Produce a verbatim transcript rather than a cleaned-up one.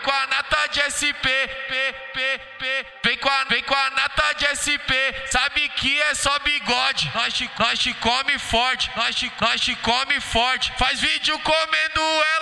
com a nata de S P, P, P, P. Vem com a, vem com a nata de S P, sabe que é só bigode. Nós te, nós te come forte, nós te, nós te come forte. Faz vídeo comendo